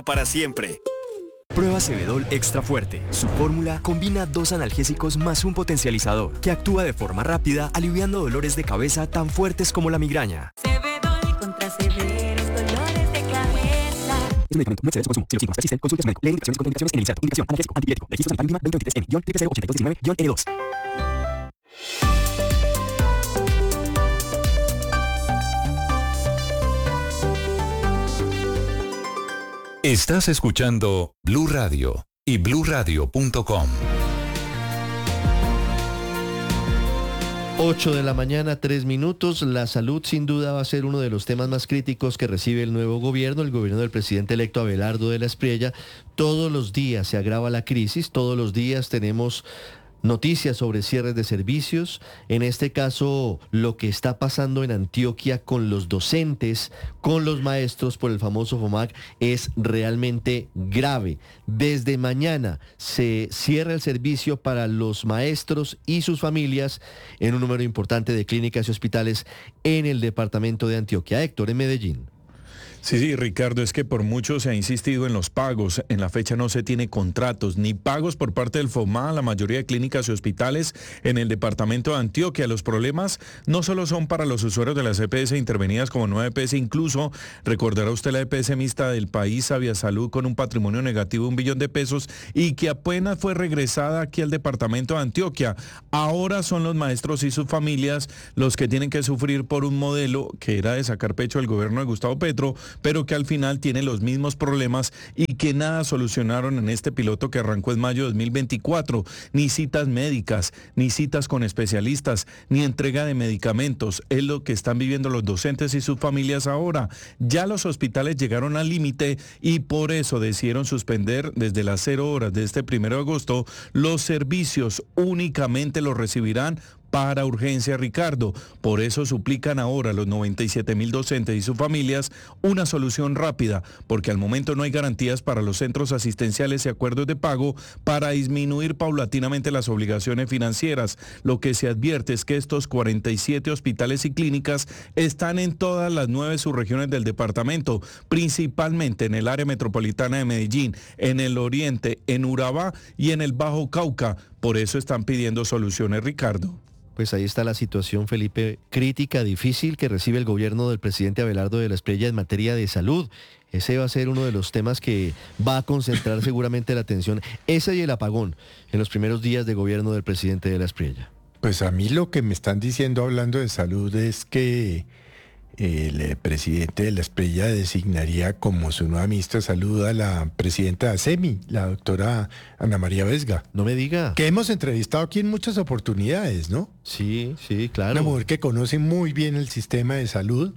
para siempre. Prueba Cebedol Extra Fuerte. Su fórmula combina 2 analgésicos más un potencializador que actúa de forma rápida, aliviando dolores de cabeza tan fuertes como la migraña. Cebedol contra severos dolores de cabeza. Es un medicamento, no excede su consumo. Si los síntomas persisten, consulte a su médico. Lee indicaciones y contraindicaciones en el inserto. Indicación: analgésico antipirético. Registro sanitario mínima 2023-N-TPC8219-N2. Estás escuchando Blue Radio y bluradio.com. 8 de la mañana, 3 minutos. La salud sin duda va a ser uno de los temas más críticos que recibe el nuevo gobierno, el gobierno del presidente electo Abelardo de la Espriella. Todos los días se agrava la crisis, todos los días tenemos noticias sobre cierres de servicios. En este caso, lo que está pasando en Antioquia con los docentes, con los maestros por el famoso FOMAC es realmente grave. Desde mañana se cierra el servicio para los maestros y sus familias en un número importante de clínicas y hospitales en el departamento de Antioquia. Héctor, en Medellín. Sí, Ricardo, es que por mucho se ha insistido en los pagos. En la fecha no se tiene contratos ni pagos por parte del FOMA a la mayoría de clínicas y hospitales en el departamento de Antioquia. Los problemas no solo son para los usuarios de las EPS intervenidas como nueva EPS, incluso recordará usted la EPS mixta del país, Aviasalud, con un patrimonio negativo de 1 billón de pesos y que apenas fue regresada aquí al departamento de Antioquia. Ahora son los maestros y sus familias los que tienen que sufrir por un modelo que era de sacar pecho del gobierno de Gustavo Petro, pero que al final tiene los mismos problemas y que nada solucionaron en este piloto que arrancó en mayo de 2024. Ni citas médicas, ni citas con especialistas, ni entrega de medicamentos. Es lo que están viviendo los docentes y sus familias ahora. Ya los hospitales llegaron al límite y por eso decidieron suspender desde las 0 horas de este 1 de agosto los servicios. Únicamente los recibirán para urgencia, Ricardo. Por eso suplican ahora a los 97,000 docentes y sus familias una solución rápida, porque al momento no hay garantías para los centros asistenciales y acuerdos de pago para disminuir paulatinamente las obligaciones financieras. Lo que se advierte es que estos 47 hospitales y clínicas están en todas las 9 subregiones del departamento, principalmente en el área metropolitana de Medellín, en el oriente, en Urabá y en el Bajo Cauca. Por eso están pidiendo soluciones, Ricardo. Pues ahí está la situación, Felipe, crítica, difícil que recibe el gobierno del presidente Abelardo de la Espriella en materia de salud. Ese va a ser uno de los temas que va a concentrar seguramente la atención, ese y el apagón, en los primeros días de gobierno del presidente de la Espriella. Pues a mí lo que me están diciendo hablando de salud es que el presidente de la Espriella designaría como su nueva ministra de Salud a la presidenta de ASEMI, la doctora Ana María Vesga. No me diga. Que hemos entrevistado aquí en muchas oportunidades, ¿no? Sí, claro. Una mujer que conoce muy bien el sistema de salud,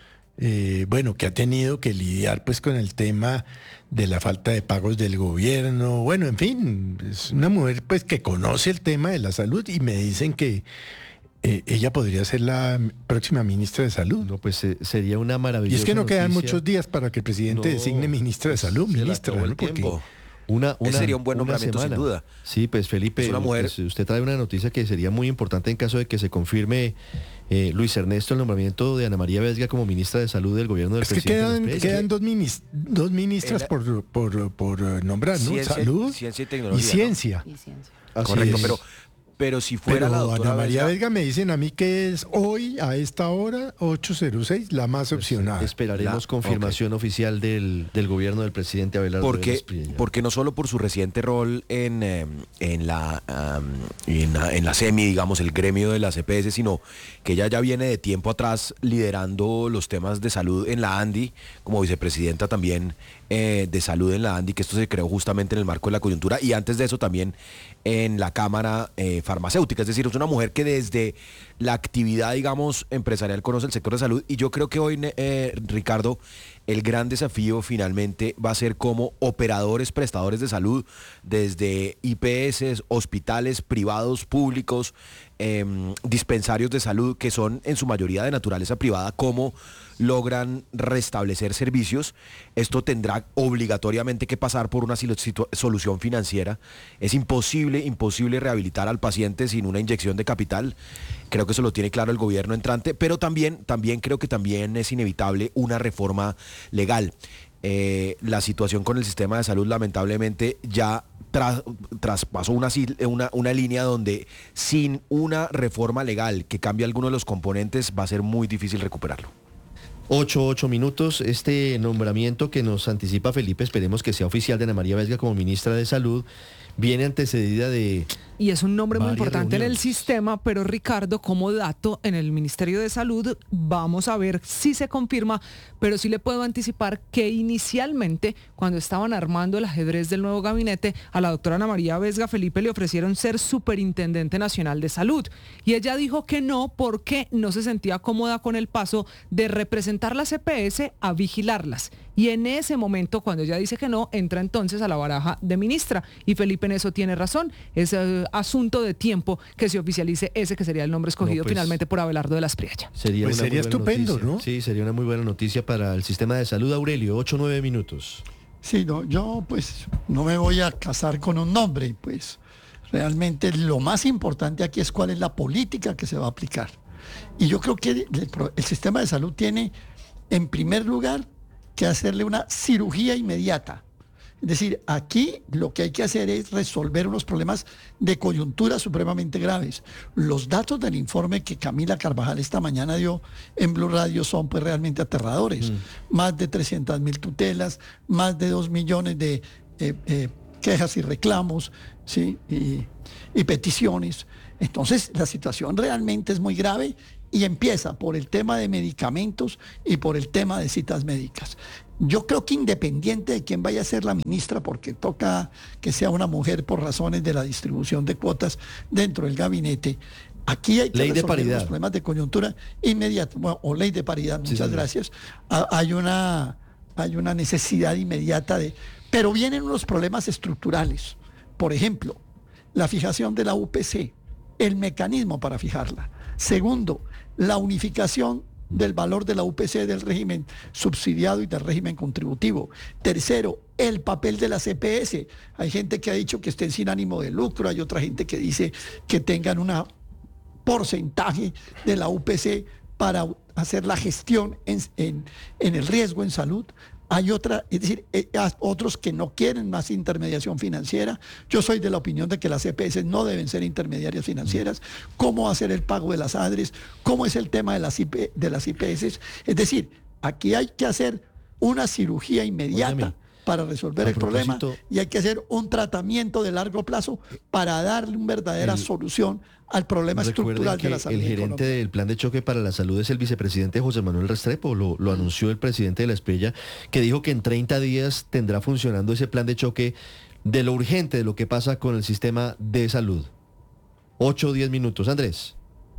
que ha tenido que lidiar pues con el tema de la falta de pagos del gobierno. Bueno, en fin, es una mujer pues que conoce el tema de la salud y me dicen que ella podría ser la próxima ministra de Salud. No, pues sería una maravillosa Y es que no quedan noticia. Muchos días para que el presidente designe ministra de Salud, ministra, ¿no? Porque ese sería un buen nombramiento sin duda. Sí, pues Felipe, es una mujer. Pues, usted trae una noticia que sería muy importante en caso de que se confirme, Luis Ernesto, el nombramiento de Ana María Vesga como ministra de Salud del gobierno del presidente. Es que quedan dos ministras por nombrar, ¿no? Salud ciencia y tecnología. Y ciencia. Correcto, pero si fuera la doctora Ana María Vesga me dicen a mí que es hoy, a esta hora, 8:06, la más opcionada. Esperaremos confirmación oficial del gobierno del presidente Abelardo de la Espriella. Porque no solo por su reciente rol en la SEMI, digamos, el gremio de las EPS, sino que ella ya viene de tiempo atrás liderando los temas de salud en la ANDI, como vicepresidenta también de salud en la ANDI, que esto se creó justamente en el marco de la coyuntura, y antes de eso también en la Cámara Farmacéutica. Es decir, es una mujer que desde la actividad, digamos, empresarial conoce el sector de salud, y yo creo que hoy, Ricardo, el gran desafío finalmente va a ser como operadores, prestadores de salud, desde IPS, hospitales privados, públicos, dispensarios de salud, que son en su mayoría de naturaleza privada, cómo logran restablecer servicios. Esto tendrá obligatoriamente que pasar por una solución financiera. Es imposible rehabilitar al paciente sin una inyección de capital. Creo que eso lo tiene claro el gobierno entrante, pero también creo que también es inevitable una reforma legal. la situación con el sistema de salud lamentablemente ya traspasó una línea donde sin una reforma legal que cambie alguno de los componentes va a ser muy difícil recuperarlo. 8 minutos. Este nombramiento que nos anticipa Felipe, esperemos que sea oficial, de Ana María Vesga como ministra de Salud, viene antecedida de... Y es un nombre muy importante en el reuniones. sistema, pero Ricardo, como dato, en el Ministerio de Salud, vamos a ver si se confirma, pero sí le puedo anticipar que inicialmente, cuando estaban armando el ajedrez del nuevo gabinete, a la doctora Ana María Vesga, Felipe, le ofrecieron ser Superintendente Nacional de Salud. Y ella dijo que no, porque no se sentía cómoda con el paso de representar las EPS a vigilarlas. Y en ese momento, cuando ella dice que no, entra entonces a la baraja de ministra. Y Felipe en eso tiene razón. Es asunto de tiempo que se oficialice ese que sería el nombre escogido finalmente por Abelardo de la Espriella. Sería estupendo, noticia, ¿no? Sí, sería una muy buena noticia para el sistema de salud. Aurelio, 8-9 minutos. Sí, no, yo pues no me voy a casar con un nombre, pues realmente lo más importante aquí es cuál es la política que se va a aplicar. Y yo creo que el sistema de salud tiene, en primer lugar, que hacerle una cirugía inmediata. Es decir, aquí lo que hay que hacer es resolver unos problemas de coyuntura supremamente graves. Los datos del informe que Camila Carvajal esta mañana dio en Blue Radio son pues realmente aterradores. Más de 300.000 tutelas, más de 2 millones de quejas y reclamos, ¿sí? y peticiones. Entonces, la situación realmente es muy grave y empieza por el tema de medicamentos y por el tema de citas médicas. Yo creo que independiente de quién vaya a ser la ministra, porque toca que sea una mujer por razones de la distribución de cuotas dentro del gabinete, aquí hay que ley de resolver paridad, los problemas de coyuntura inmediata, bueno, o ley de paridad, muchas gracias. Hay una necesidad inmediata pero vienen unos problemas estructurales. Por ejemplo, la fijación de la UPC, el mecanismo para fijarla. Segundo, la unificación del valor de la UPC del régimen subsidiado y del régimen contributivo. Tercero, el papel de las EPS. Hay gente que ha dicho que estén sin ánimo de lucro, hay otra gente que dice que tengan un porcentaje de la UPC para hacer la gestión en el riesgo en salud. Hay otros que no quieren más intermediación financiera. Yo soy de la opinión de que las EPS no deben ser intermediarias financieras. ¿Cómo hacer el pago de las ADRES? ¿Cómo es el tema de las IPS? Es decir, aquí hay que hacer una cirugía inmediata para resolver el problema y hay que hacer un tratamiento de largo plazo para darle una verdadera solución al problema estructural de la salud. El gerente del plan de choque para la salud es el vicepresidente José Manuel Restrepo, lo anunció el presidente de la Espriella, que dijo que en 30 días tendrá funcionando ese plan de choque de lo urgente de lo que pasa con el sistema de salud. 8 o 10 minutos. Andrés.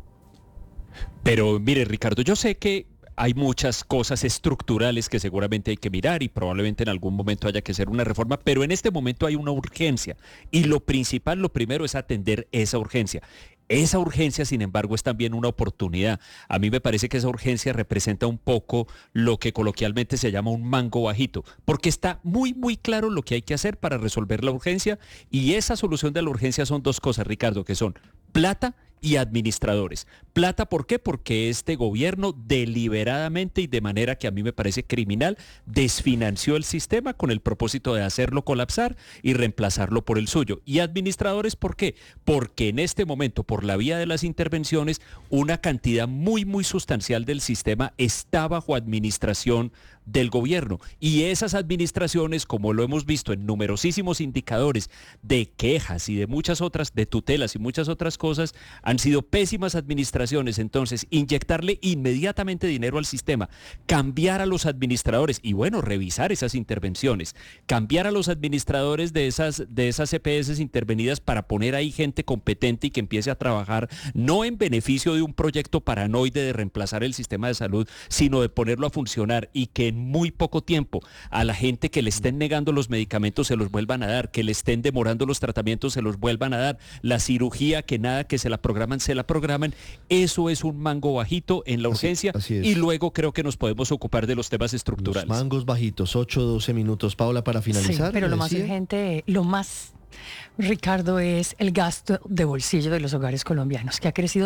Pero mire, Ricardo, yo sé que hay muchas cosas estructurales que seguramente hay que mirar y probablemente en algún momento haya que hacer una reforma, pero en este momento hay una urgencia y lo primero es atender esa urgencia. Esa urgencia, sin embargo, es también una oportunidad. A mí me parece que esa urgencia representa un poco lo que coloquialmente se llama un mango bajito, porque está muy, muy claro lo que hay que hacer para resolver la urgencia y esa solución de la urgencia son dos cosas, Ricardo, que son plata y administradores. Plata, ¿por qué? Porque este gobierno deliberadamente y de manera que a mí me parece criminal, desfinanció el sistema con el propósito de hacerlo colapsar y reemplazarlo por el suyo. Y administradores, ¿por qué? Porque en este momento, por la vía de las intervenciones, una cantidad muy, muy sustancial del sistema está bajo administración del gobierno. Y esas administraciones, como lo hemos visto en numerosísimos indicadores de quejas y de muchas otras, de tutelas y muchas otras cosas, han sido pésimas administraciones. Entonces, inyectarle inmediatamente dinero al sistema, cambiar a los administradores y bueno, revisar esas intervenciones, cambiar a los administradores de esas EPS intervenidas para poner ahí gente competente y que empiece a trabajar no en beneficio de un proyecto paranoide de reemplazar el sistema de salud, sino de ponerlo a funcionar y que en muy poco tiempo a la gente que le estén negando los medicamentos se los vuelvan a dar, que le estén demorando los tratamientos se los vuelvan a dar, la cirugía que nada que se la programan, eso es un mango bajito en la urgencia y luego creo que nos podemos ocupar de los temas estructurales. Los mangos bajitos, 8-12 minutos. Paola, para finalizar. Sí, pero lo más urgente, lo más Ricardo, es el gasto de bolsillo de los hogares colombianos, que ha crecido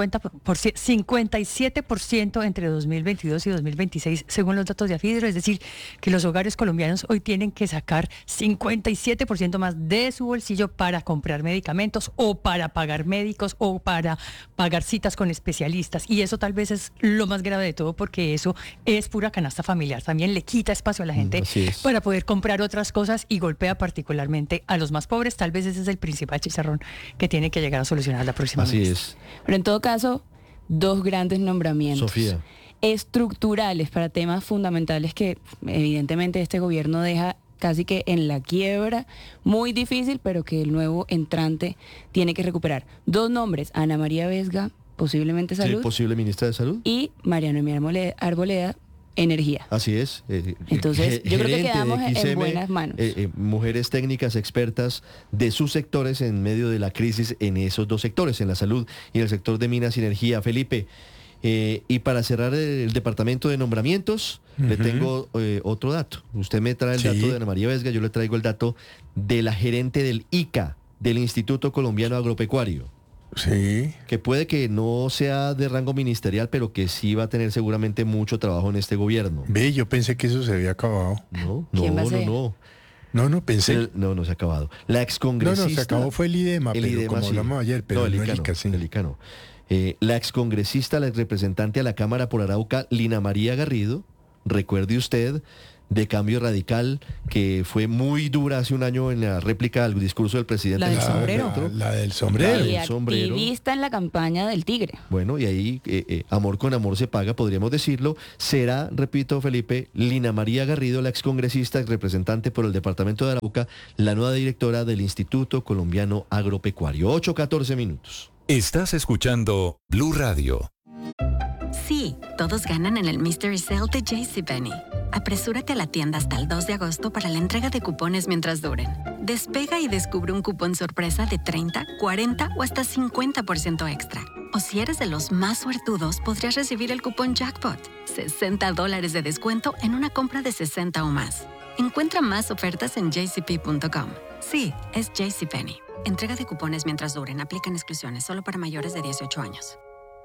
57% entre 2022 y 2026, según los datos de AFIDRO. Es decir, que los hogares colombianos hoy tienen que sacar 57% más de su bolsillo para comprar medicamentos o para pagar médicos o para pagar citas con especialistas. Y eso tal vez es lo más grave de todo, porque eso es pura canasta familiar. También le quita espacio a la gente para poder comprar otras cosas y golpea particularmente a los más pobres. Tal vez ese es el principal chicharrón que tiene que llegar a solucionar la próxima vez. Así es. Pero en todo caso, dos grandes nombramientos. Sofía. Estructurales para temas fundamentales que evidentemente este gobierno deja casi que en la quiebra, muy difícil, pero que el nuevo entrante tiene que recuperar. Dos nombres: Ana María Vesga, posiblemente Salud. Sí, posible ministra de Salud. Y María Noemí Arboleda, Energía. Así es. Entonces, yo creo que quedamos en buenas manos. Mujeres técnicas expertas de sus sectores en medio de la crisis en esos dos sectores, en la salud y en el sector de minas y energía. Felipe, y para cerrar el departamento de nombramientos, le tengo otro dato. Usted me trae el dato de Ana María Vesga, yo le traigo el dato de la gerente del ICA, del Instituto Colombiano Agropecuario. Sí. Que puede que no sea de rango ministerial, pero que sí va a tener seguramente mucho trabajo en este gobierno. Ve, yo pensé que eso se había acabado. No, pensé. No se ha acabado. La excongresista. No, se acabó fue el IDEMA, pero como hablamos ayer, pero el ICA. La excongresista, la representante a la Cámara por Arauca, Lina María Garrido, recuerde usted, de Cambio Radical, que fue muy dura hace un año en la réplica al discurso del presidente. La del sombrero. La del sombrero. Y activista en la campaña del Tigre. Bueno, y ahí amor con amor se paga, podríamos decirlo. Será, repito, Felipe, Lina María Garrido, la excongresista, representante por el departamento de Arauca, la nueva directora del Instituto Colombiano Agropecuario. 8:14 minutos. Estás escuchando Blue Radio. Sí, todos ganan en el Mystery Sale de JCPenney. Apresúrate a la tienda hasta el 2 de agosto para la entrega de cupones mientras duren. Despega y descubre un cupón sorpresa de 30, 40 o hasta 50% extra. O si eres de los más suertudos, podrías recibir el cupón Jackpot, $60 de descuento en una compra de 60 o más. Encuentra más ofertas en jcp.com. Sí, es JCPenney. Entrega de cupones mientras duren. Aplican exclusiones solo para mayores de 18 años.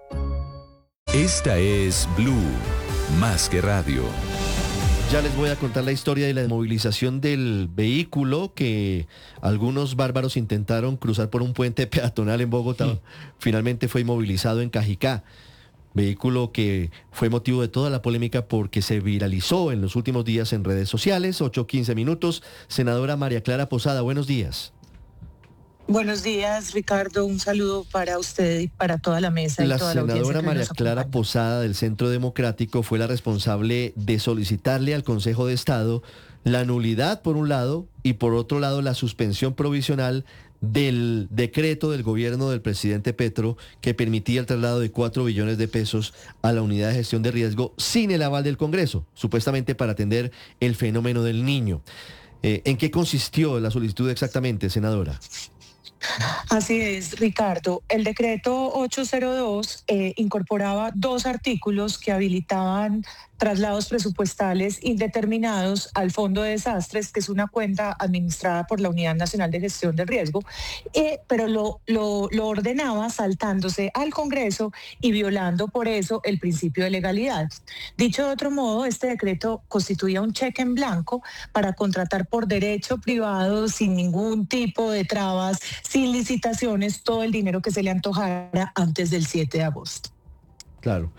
Esta es Blue, más que radio. Ya les voy a contar la historia de la desmovilización del vehículo que algunos bárbaros intentaron cruzar por un puente peatonal en Bogotá. Finalmente fue inmovilizado en Cajicá. Vehículo que fue motivo de toda la polémica porque se viralizó en los últimos días en redes sociales. 8:15 minutos. Senadora María Clara Posada, buenos días. Buenos días, Ricardo. Un saludo para usted y para toda la mesa. La y toda la senadora María Clara Posada del Centro Democrático fue la responsable de solicitarle al Consejo de Estado la nulidad por un lado y por otro lado la suspensión provisional del decreto del gobierno del presidente Petro que permitía el traslado de 4 billones de pesos a la unidad de gestión de riesgo sin el aval del Congreso, supuestamente para atender el fenómeno del niño. ¿En qué consistió la solicitud exactamente, senadora? Así es, Ricardo. El decreto 802 incorporaba 2 artículos que habilitaban traslados presupuestales indeterminados al Fondo de Desastres, que es una cuenta administrada por la Unidad Nacional de Gestión del Riesgo, pero lo ordenaba saltándose al Congreso y violando por eso el principio de legalidad. Dicho de otro modo, este decreto constituía un cheque en blanco para contratar por derecho privado, sin ningún tipo de trabas, sin licitaciones, todo el dinero que se le antojara antes del 7 de agosto. Claro.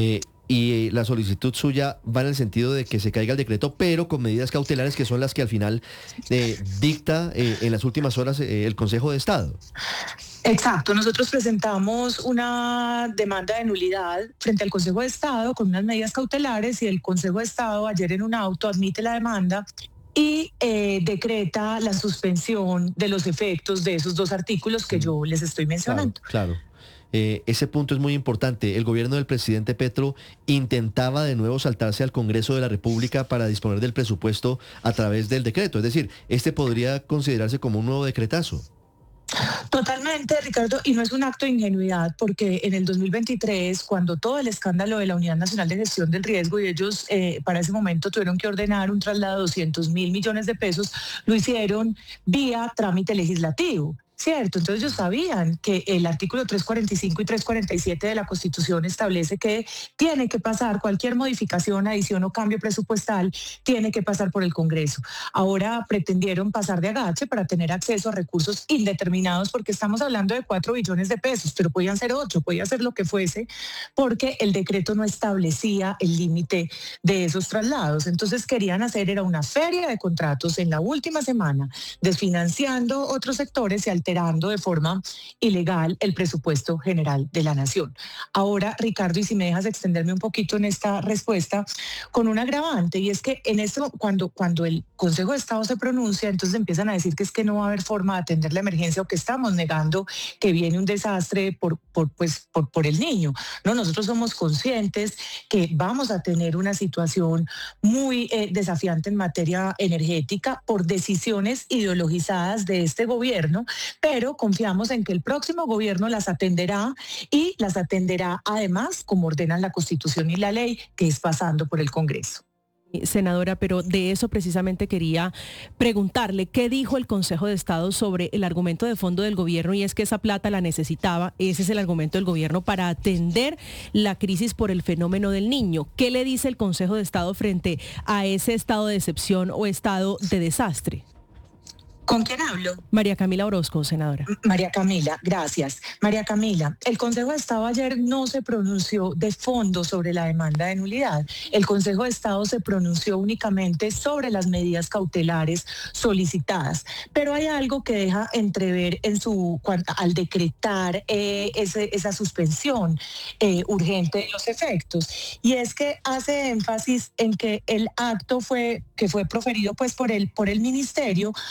Y la solicitud suya va en el sentido de que se caiga el decreto, pero con medidas cautelares que son las que al final dicta en las últimas horas el Consejo de Estado. Exacto, nosotros presentamos una demanda de nulidad frente al Consejo de Estado con unas medidas cautelares y el Consejo de Estado ayer en un auto admite la demanda y decreta la suspensión de los efectos de esos 2 artículos que yo les estoy mencionando. Claro. Ese punto es muy importante. El gobierno del presidente Petro intentaba de nuevo saltarse al Congreso de la República para disponer del presupuesto a través del decreto. Es decir, este podría considerarse como un nuevo decretazo. Totalmente, Ricardo, y no es un acto de ingenuidad, porque en el 2023, cuando todo el escándalo de la Unidad Nacional de Gestión del Riesgo y ellos para ese momento tuvieron que ordenar un traslado de 200.000 millones de pesos, lo hicieron vía trámite legislativo. Cierto, entonces ellos sabían que el artículo 345 y 347 de la Constitución establece que tiene que pasar cualquier modificación, adición o cambio presupuestal, tiene que pasar por el Congreso. Ahora pretendieron pasar de agache para tener acceso a recursos indeterminados, porque estamos hablando de 4 billones de pesos, pero podían ser 8, podía ser lo que fuese, porque el decreto no establecía el límite de esos traslados. Entonces querían hacer, era una feria de contratos en la última semana, desfinanciando otros sectores y alterando de forma ilegal el presupuesto general de la nación. Ahora, Ricardo, y si me dejas extenderme un poquito en esta respuesta, con un agravante, y es que en esto, cuando el Consejo de Estado se pronuncia, entonces empiezan a decir que es que no va a haber forma de atender la emergencia, o que estamos negando que viene un desastre por el niño. No, nosotros somos conscientes que vamos a tener una situación muy desafiante en materia energética por decisiones ideologizadas de este gobierno, pero confiamos en que el próximo gobierno las atenderá, y las atenderá además como ordenan la Constitución y la ley, que es pasando por el Congreso. Senadora, pero de eso precisamente quería preguntarle, ¿qué dijo el Consejo de Estado sobre el argumento de fondo del gobierno? Y es que esa plata la necesitaba, ese es el argumento del gobierno para atender la crisis por el fenómeno del niño. ¿Qué le dice el Consejo de Estado frente a ese estado de excepción o estado de desastre? ¿Con quién hablo? María Camila Orozco, senadora. María Camila, gracias. María Camila, el Consejo de Estado ayer no se pronunció de fondo sobre la demanda de nulidad. El Consejo de Estado se pronunció únicamente sobre las medidas cautelares solicitadas. Pero hay algo que deja entrever al decretar esa suspensión urgente de los efectos. Y es que hace énfasis en que el acto que fue proferido pues por el ministerio